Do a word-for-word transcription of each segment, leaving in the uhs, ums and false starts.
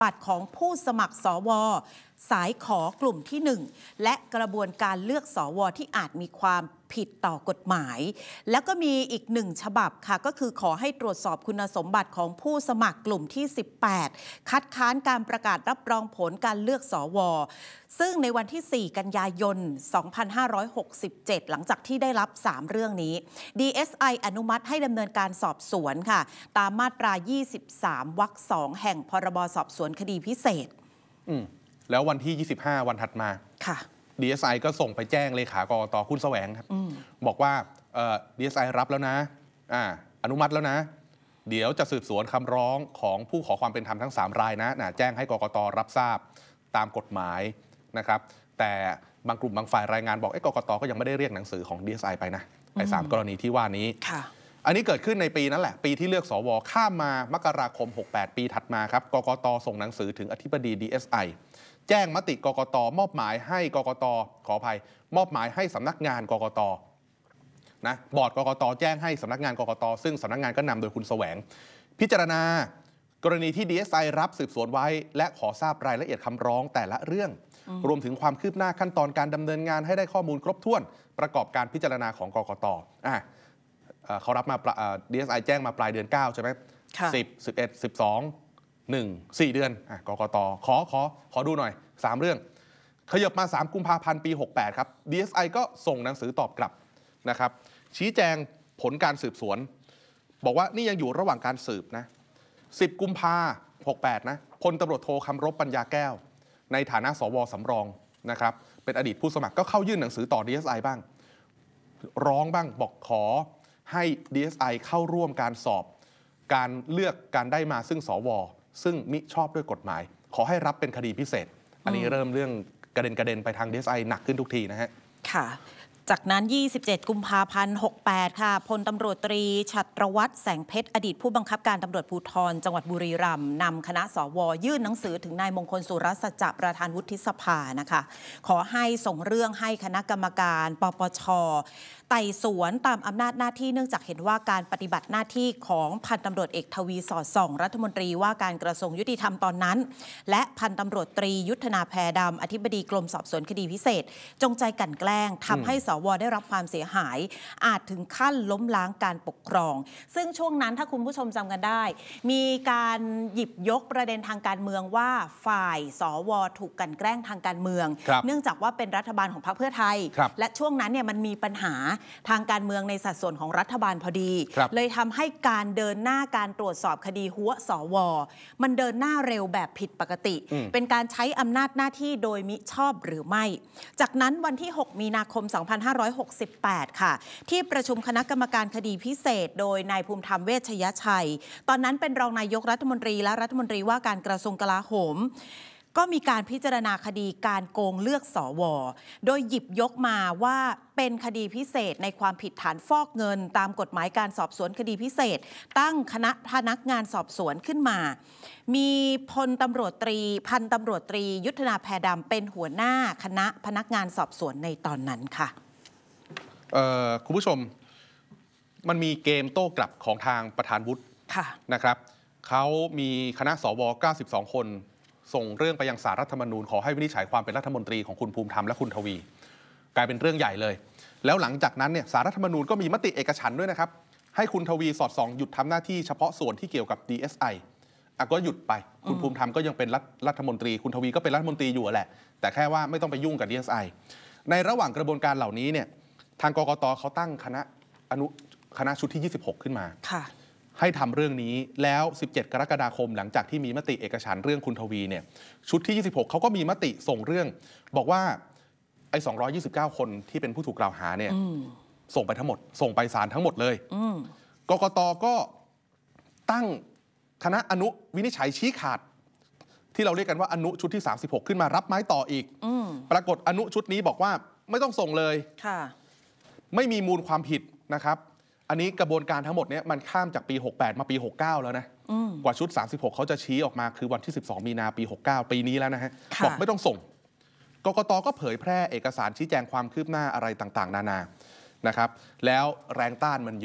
บัตรของผู้สมัครสวสายขอกลุ่มที่หนึ่งและกระบวนการเลือกสวที่อาจมีความผิดต่อกฎหมายแล้วก็มีอีกหนึ่งฉบับค่ะก็คือขอให้ตรวจสอบคุณสมบัติของผู้สมัครกลุ่มที่สิบแปดคัดค้านการประกาศรับรองผลการเลือกสวซึ่งในวันที่สี่กันยายนสองพันห้าร้อยหกสิบเจ็ดหลังจากที่ได้รับสามเรื่องนี้ ดี เอส ไอ อนุมัติให้ดำเนินการสอบสวนค่ะตามมาตรายี่สิบสามวรรคสองแห่งพรบสอบสวนคดีพิเศษอืมแล้ววันที่ยี่สิบห้าวันถัดมาค่ะดี เอส ไอ ก็ส่งไปแจ้งเลขากกต.คุณแสวงครับบอกว่าเอ่อ ดี เอส ไอ รับแล้วนะอ่าอนุมัติแล้วนะเดี๋ยวจะสืบสวนคำร้องของผู้ขอความเป็นธรรมทั้งสามรายนะนะแจ้งให้กกต.รับทราบตามกฎหมายนะครับแต่บางกลุ่มบางฝ่ายรายงานบอกไอ้กกต.ก็ยังไม่ได้เรียกหนังสือของ ดี เอส ไอ ไปนะไอ้สามกรณีที่ว่านี้อันนี้เกิดขึ้นในปีนั้นแหละปีที่เลือกสวข้ามมามกราคมหกสิบแปดปีถัดมาครับกกต.ส่งหนังสือถึงอธิบดี ดี เอส ไอ แจ้งมติกกต.มอบหมายให้กกต.ขออภัยมอบหมายให้สำนักงานกกต.นะบอร์ดกกต.แจ้งให้สำนักงานกกต.ซึ่งสำนักงานก็นำโดยคุณแสวงพิจารณากรณีที่ ดี เอส ไอ รับสืบสวนไว้และขอทราบรายละเอียดคำร้องแต่ละเรื่องรวมถึงความคืบหน้าขั้นตอนการดำเนินงานให้ได้ข้อมูลครบถ้วนประกอบการพิจารณาของกกต.อ่ะเขารับมา ดี เอส ไอ แจ้งมาปลายเดือนเก้าใช่ไหมสิบ สิบเอ็ด สิบสอง หนึ่ง สี่เดือนอ่ะกกต.ขอขอขอดูหน่อยสามเรื่องขยับมาสามกุมภาพันธ์ปีหกสิบแปดครับ ดี เอส ไอ ก็ส่งหนังสือตอบกลับนะครับชี้แจงผลการสืบสวนบอกว่านี่ยังอยู่ระหว่างการสืบนะสิบกุมภาพันธ์หกสิบแปดนะพลตำรวจโทคำรบปัญญาแก้วในฐานะสวสำรองนะครับเป็นอดีตผู้สมัครก็เข้ายื่นหนังสือต่อ ดี เอส ไอ บ้างร้องบ้างบอกขอให้ ดี เอส ไอ เข้าร่วมการสอบการเลือกการได้มาซึ่งสวซึ่งมิชอบด้วยกฎหมายขอให้รับเป็นคดีพิเศษอันนี้เริ่มเรื่องกระเด็นกระเด็นไปทาง ดี เอส ไอ หนักขึ้นทุกทีนะฮะค่ะจากนั้นยี่สิบเจ็ดกุมภาพันธ์หกสิบแปดค่ะพลตำรวจตรีฉัตรวัฒน์แสงเพชรอดีตผู้บังคับการตำรวจภูธรจังหวัดบุรีรัมย์นำคณะสวยื่นหนังสือถึงนายมงคลสุรสัจจะประธานวุฒิสภานะคะขอให้ส่งเรื่องให้คณะกรรมการปปช.ไต่สวนตามอำนาจหน้าที่เนื่องจากเห็นว่าการปฏิบัติหน้าที่ของพันตำรวจเอกทวีสอดส่องรัฐมนตรีว่าการกระทรวงยุติธรรมตอนนั้นและพันตำรวจตรียุทธนาแพดำอธิบดีกรมสอบสวนคดีพิเศษจงใจกลั่นแกล้งทำให้สวได้รับความเสียหายอาจถึงขั้นล้มล้างการปกครองซึ่งช่วงนั้นถ้าคุณผู้ชมจำกันได้มีการหยิบยกประเด็นทางการเมืองว่าฝ่ายสวถูกกลั่นแกล้งทางการเมืองเนื่องจากว่าเป็นรัฐบาลของพรรคเพื่อไทยและช่วงนั้นเนี่ยมันมีปัญหาทางการเมืองในสัดส่วนของรัฐบาลพอดีเลยทำให้การเดินหน้าการตรวจสอบคดีหัวสวมันเดินหน้าเร็วแบบผิดปกติเป็นการใช้อำนาจหน้าที่โดยมิชอบหรือไม่จากนั้นวันที่หกมีนาคมสองพันห้าร้อยหกสิบแปดค่ะที่ประชุมคณะกรรมการคดีพิเศษโดยนายภูมิธรรมเวชยชัยตอนนั้นเป็นรองนายกรัฐมนตรีและรัฐมนตรีว่าการกระทรวงกลาโหมก็มีการพิจารณาคดีการโกงเลือกสวโดยหยิบยกมาว่าเป็นคดีพิเศษในความผิดฐานฟอกเงินตามกฎหมายการสอบสวนคดีพิเศษตั้งคณะพนักงานสอบสวนขึ้นมามีพลตำรวจตรีพันตำรวจตรียุทธนาแพดำเป็นหัวหน้าคณะพนักงานสอบสวนในตอนนั้นค่ะคุณผู้ชมมันมีเกมโต้กลับของทางประธานวุฒินะครับเขามีคณะสวเก้าสิบสองคนส่งเรื่องไปยังศาลรัฐธรรมนูญขอให้วินิจฉัยความเป็นรัฐมนตรีของคุณภูมิธรรมและคุณทวีกลายเป็นเรื่องใหญ่เลยแล้วหลังจากนั้นเนี่ยศาลรัฐธรรมนูญก็มีมติเอกฉันท์ด้วยนะครับให้คุณทวีสอดส่องหยุดทำหน้าที่เฉพาะส่วนที่เกี่ยวกับ ดี เอส ไอ อ่ะก็หยุดไปคุณภูมิธรรมก็ยังเป็นรัฐมนตรีคุณทวีก็เป็นรัฐมนตรีอยู่แหละแต่แค่ว่าไม่ต้องไปยุ่งกับ ดี เอส ไอ ในระหว่างกระบวนการเหล่านี้เนี่ยทางกกต.เขาตั้งคณะอนุคณะชุดที่ยี่สิบหกขึ้นมาให้ทำเรื่องนี้แล้วสิบเจ็ดกรกฎาคมหลังจากที่มีมติเอกฉันท์เรื่องคุณทวีเนี่ยชุดที่ยี่สิบหกเขาก็มีมติส่งเรื่องบอกว่าไอ้สองร้อยยี่สิบเก้าคนที่เป็นผู้ถูกกล่าวหาเนี่ยส่งไปทั้งหมดส่งไปศาลทั้งหมดเลยกกต.ก็ตั้งคณะอนุวินิจฉัยชี้ขาดที่เราเรียกกันว่าอนุชุดที่สามสิบหกขึ้นมารับไม้ต่ออีกปรากฏอนุชุดนี้บอกว่าไม่ต้องส่งเลยไม่มีมูลความผิดนะครับอันนี้กระบวนการทั้งหมดนี้มันข้ามจากปีหกสิบแปดมาปีหกสิบเก้าแล้วนะกว่าชุดสามสิบหกเขาจะชี้ออกมาคือวันที่สิบสองมีนาปีหกสิบเก้าปีนี้แล้วนะฮะบอกไม่ต้องส่งกกต.ก็เผยแพร่เอกสารชี้แจงความคืบหน้าอะไรต่างๆนานานะครับแล้วแรงต้านมันเยอะ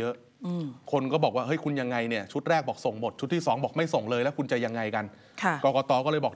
คนก็บอกว่าเฮ้ยคุณยังไงเนี่ยชุดแรกบอกส่งหมดชุดที่สองบอกไม่ส่งเลยแล้วคุณจะยังไงกันค่ะกกตก็เลยบอก